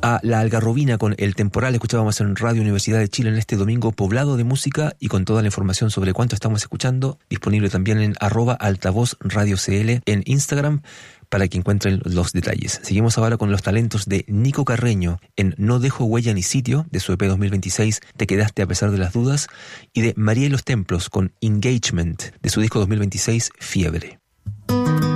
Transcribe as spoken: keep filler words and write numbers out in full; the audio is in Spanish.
A La Algarrobina con El Temporal escuchábamos en Radio Universidad de Chile en este domingo poblado de música y con toda la información sobre cuánto estamos escuchando, disponible también en arroba altavoz radio cl en Instagram para que encuentren los detalles. Seguimos ahora con los talentos de Nico Carreño en No Dejo Huella ni Sitio, de su E P dos mil veintiséis, Te Quedaste a Pesar de las Dudas, y de María y los Templos con Engagement, de su disco dos mil veintiséis, Fiebre.